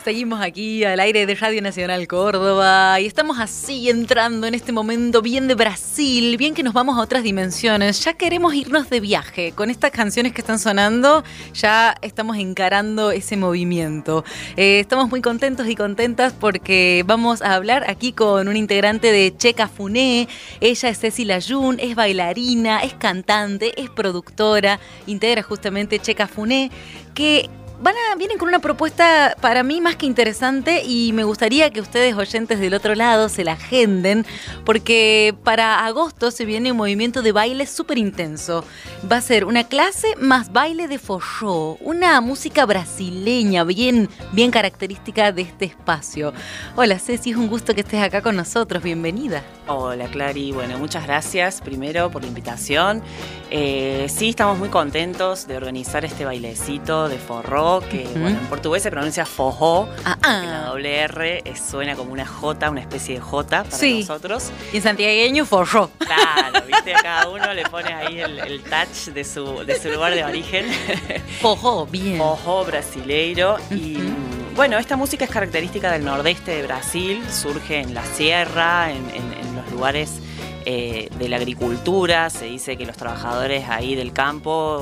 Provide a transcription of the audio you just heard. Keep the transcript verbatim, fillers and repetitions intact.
Seguimos aquí al aire de Radio Nacional Córdoba y estamos así entrando en este momento bien de Brasil, bien que nos vamos a otras dimensiones. Ya queremos irnos de viaje. Con estas canciones que están sonando ya estamos encarando ese movimiento. Eh, estamos muy contentos y contentas porque vamos a hablar aquí con un integrante de Che Cafuné. Ella es Ceci Layún, es bailarina, es cantante, es productora, integra justamente Che Cafuné, que Van a, vienen con una propuesta para mí más que interesante y me gustaría que ustedes, oyentes del otro lado, se la agenden porque para agosto se viene un movimiento de baile súper intenso. Va a ser una clase más baile de forró, una música brasileña bien, bien característica de este espacio. Hola Ceci, es un gusto que estés acá con nosotros, bienvenida. Hola Clary, bueno, muchas gracias primero por la invitación. Eh, sí, estamos muy contentos de organizar este bailecito de forró, que uh-huh. bueno, en portugués se pronuncia forró, ah, ah. que la doble R es, suena como una J, una especie de J para sí. nosotros. Y en santiagueño forró. Claro, viste, a cada uno le pone ahí el, el touch de su, de su lugar de origen. Forró, bien. Forró brasileiro. Uh-huh. Y bueno, esta música es característica del nordeste de Brasil, surge en la sierra, en, en, en los lugares Eh, de la agricultura. Se dice que los trabajadores ahí del campo